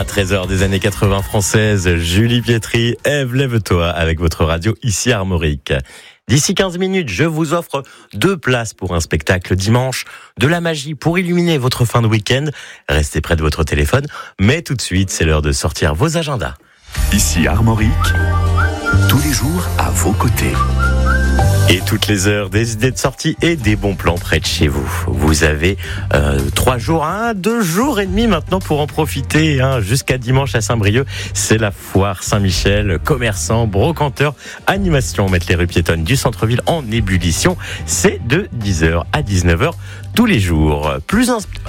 Un trésor des années 80 françaises, Julie Pietri, Ève, lève-toi avec votre radio ici Armorique. D'ici 15 minutes, je vous offre 2 places pour un spectacle dimanche, de la magie pour illuminer votre fin de week-end. Restez près de votre téléphone, mais tout de suite, c'est l'heure de sortir vos agendas. Ici Armorique, tous les jours à vos côtés. Et toutes les heures, des idées de sortie et des bons plans près de chez vous. Vous avez 3 jours, 2 jours et demi maintenant pour en profiter. Jusqu'à dimanche à Saint-Brieuc, c'est la foire Saint-Michel. Commerçants, brocanteurs, animation mettent les rues piétonnes du centre-ville en ébullition. C'est de 10h à 19h tous les jours. Plus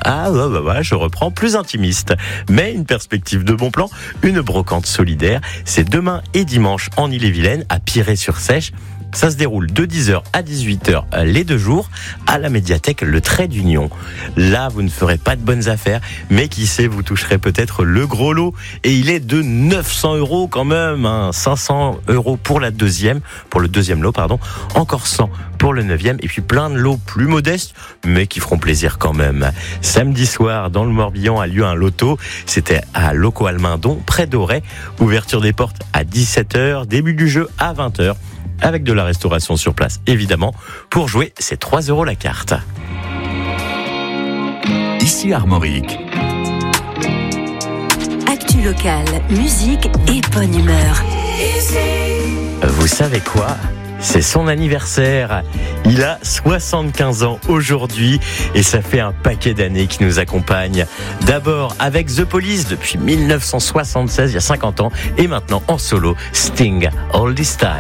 intimiste, mais une perspective de bon plan. Une brocante solidaire. C'est demain et dimanche en Ille-et-Vilaine, à Piré-sur-Sèche. Ça se déroule de 10h à 18h les 2 jours à la médiathèque Le Trait d'Union. Là, vous ne ferez pas de bonnes affaires, mais qui sait, vous toucherez peut-être le gros lot. Et il est de 900 € quand même, 500 € pour le deuxième lot, encore 100 pour le 9e, et puis plein de lots plus modestes, mais qui feront plaisir quand même. Samedi soir, dans le Morbihan, a lieu un loto. C'était à Loco Almindon, près d'Auray. Ouverture des portes à 17h, début du jeu à 20h. Avec de la restauration sur place, évidemment. Pour jouer, c'est 3 € la carte. Ici Armorique. Actu locale, musique et bonne humeur. Vous savez quoi ? C'est son anniversaire. Il a 75 ans aujourd'hui et ça fait un paquet d'années qu'il nous accompagne. D'abord avec The Police depuis 1976, il y a 50 ans, et maintenant en solo, Sting, All This Time.